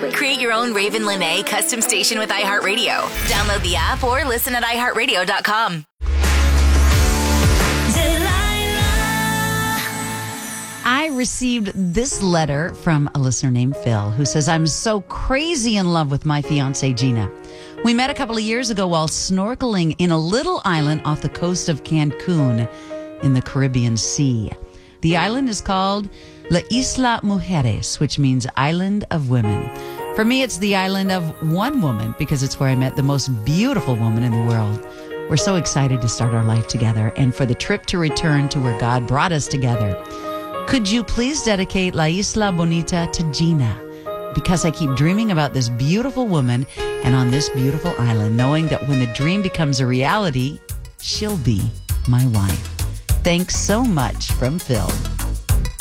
Create your own Raven Lene custom station with iHeartRadio. Download the app or listen at iHeartRadio.com. I received this letter from a listener named Phil who says, I'm so crazy in love with my fiancée, Gina. We met a couple of years ago while snorkeling in a little island off the coast of Cancun in the Caribbean Sea. The island is called La Isla Mujeres, which means Island of Women. For me, it's the island of one woman because it's where I met the most beautiful woman in the world. We're so excited to start our life together and for the trip to return to where God brought us together. Could you please dedicate La Isla Bonita to Gina? Because I keep dreaming about this beautiful woman and on this beautiful island, knowing that when the dream becomes a reality, she'll be my wife. Thanks so much from Phil.